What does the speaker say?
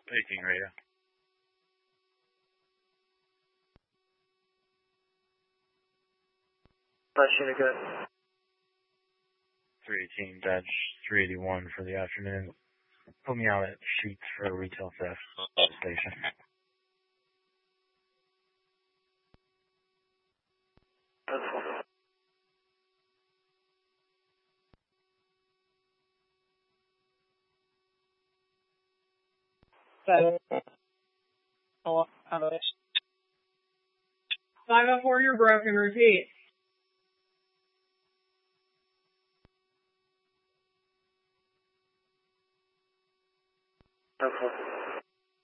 Speaking radio. Unit good. 318-381 for the afternoon. Put me out at Sheets for a retail theft station. Hello. 504, you're broken. Repeat.